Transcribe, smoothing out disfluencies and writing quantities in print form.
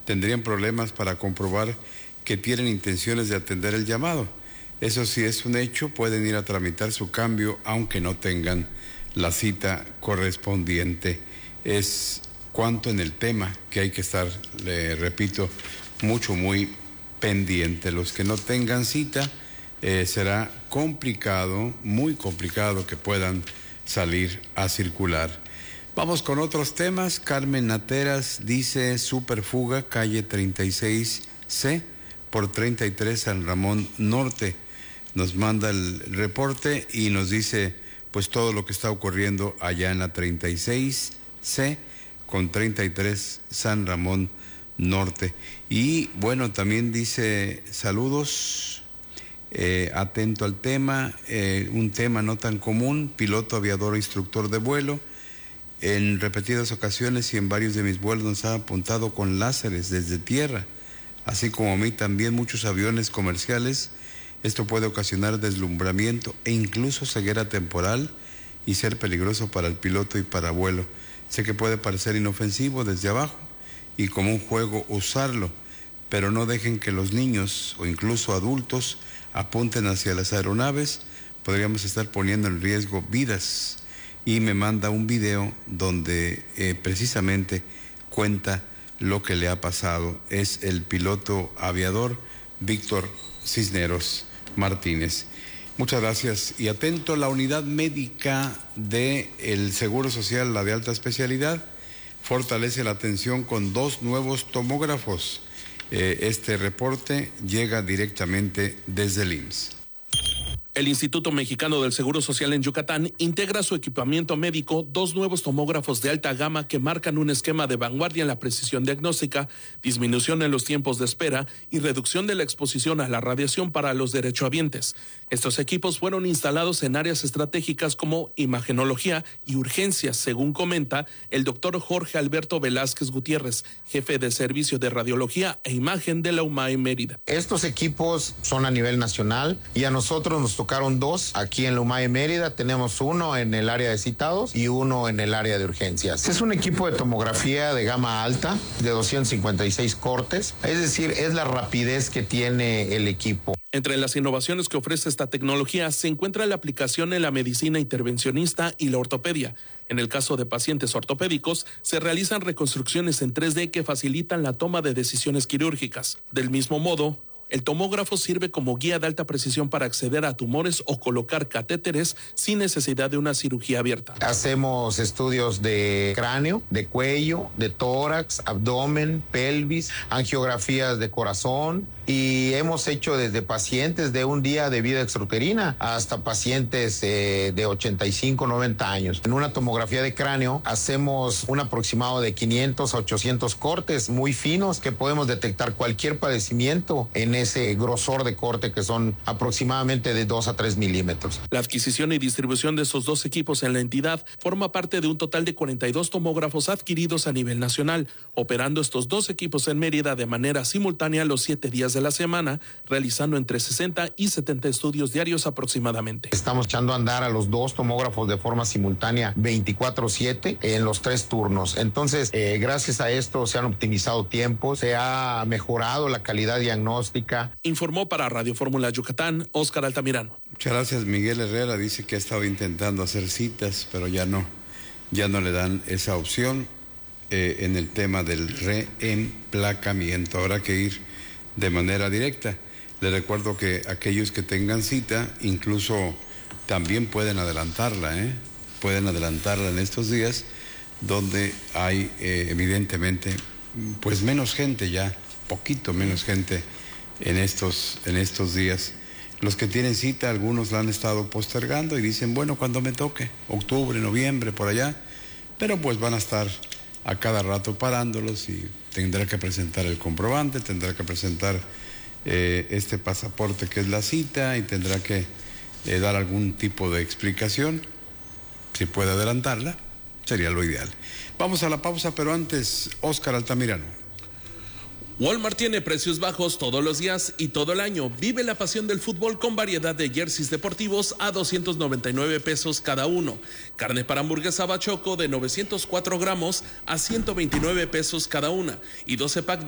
tendrían problemas para comprobar que tienen intenciones de atender el llamado. Eso sí es un hecho, pueden ir a tramitar su cambio aunque no tengan la cita correspondiente. Es cuanto en el tema que hay que estar, le repito, muy pendiente. Los que no tengan cita, será complicado, muy complicado que puedan salir a circular. Vamos con otros temas. Carmen Nateras dice superfuga, calle 36C por 33 San Ramón Norte. Nos manda el reporte y nos dice pues todo lo que está ocurriendo allá en la 36C con 33 San Ramón Norte. Y bueno, también dice saludos, atento al tema, un tema no tan común, piloto, aviador, instructor de vuelo. En repetidas ocasiones y en varios de mis vuelos nos han apuntado con láseres desde tierra, así como a mí también muchos aviones comerciales. Esto puede ocasionar deslumbramiento e incluso ceguera temporal y ser peligroso para el piloto y para vuelo. Sé que puede parecer inofensivo desde abajo y como un juego usarlo, pero no dejen que los niños o incluso adultos apunten hacia las aeronaves. Podríamos estar poniendo en riesgo vidas. Y me manda un video donde precisamente cuenta lo que le ha pasado. Es el piloto aviador Víctor Cisneros Martínez. Muchas gracias. Y atento, la unidad médica del Seguro Social, la de alta especialidad, fortalece la atención con 2 nuevos tomógrafos. Este reporte llega directamente desde el IMSS. El Instituto Mexicano del Seguro Social en Yucatán integra a su equipamiento médico 2 nuevos tomógrafos de alta gama que marcan un esquema de vanguardia en la precisión diagnóstica, disminución en los tiempos de espera y reducción de la exposición a la radiación para los derechohabientes. Estos equipos fueron instalados en áreas estratégicas como imagenología y urgencias, según comenta el doctor Jorge Alberto Velázquez Gutiérrez, jefe de servicio de radiología e imagen de la UMAE Mérida. Estos equipos son a nivel nacional y a nosotros nos tocaron 2 aquí en la UMAE Mérida. Tenemos uno en el área de citados y uno en el área de urgencias. Es un equipo de tomografía de gama alta de 256 cortes, es decir, es la rapidez que tiene el equipo. Entre las innovaciones que ofrece esta tecnología se encuentra la aplicación en la medicina intervencionista y la ortopedia. En el caso de pacientes ortopédicos, se realizan reconstrucciones en 3D que facilitan la toma de decisiones quirúrgicas. Del mismo modo, el tomógrafo sirve como guía de alta precisión para acceder a tumores o colocar catéteres sin necesidad de una cirugía abierta. Hacemos estudios de cráneo, de cuello, de tórax, abdomen, pelvis, angiografías de corazón y hemos hecho desde pacientes de un día de vida extrauterina hasta pacientes de 85, 90 años. En una tomografía de cráneo hacemos un aproximado de 500 a 800 cortes muy finos que podemos detectar cualquier padecimiento en ese grosor de corte que son aproximadamente de 2 a 3 milímetros. La adquisición y distribución de esos 2 equipos en la entidad forma parte de un total de 42 tomógrafos adquiridos a nivel nacional, operando estos 2 equipos en Mérida de manera simultánea los 7 días de la semana, realizando entre 60 y 70 estudios diarios aproximadamente. Estamos echando a andar a los 2 tomógrafos de forma simultánea 24/7 en los 3 turnos. Entonces, gracias a esto se han optimizado tiempos, se ha mejorado la calidad diagnóstica. Informó para Radio Fórmula Yucatán, Óscar Altamirano. Muchas gracias. Miguel Herrera dice que ha estado intentando hacer citas, pero ya no le dan esa opción en el tema del reemplacamiento. Habrá que ir de manera directa. Les recuerdo que aquellos que tengan cita, incluso también pueden adelantarla, pueden adelantarla en estos días, donde hay evidentemente pues menos gente ya, poquito menos gente en estos días. Los que tienen cita, algunos la han estado postergando y dicen, bueno, cuando me toque, octubre, noviembre, por allá, pero pues van a estar a cada rato parándolos y tendrá que presentar el comprobante, tendrá que presentar este pasaporte que es la cita y tendrá que dar algún tipo de explicación. Si puede adelantarla, sería lo ideal. Vamos a la pausa, pero antes, Óscar Altamirano. Walmart tiene precios bajos todos los días y todo el año. Vive la pasión del fútbol con variedad de jerseys deportivos a 299 pesos cada uno. Carne para hamburguesa Bachoco de 904 gramos a 129 pesos cada una. Y 12 packs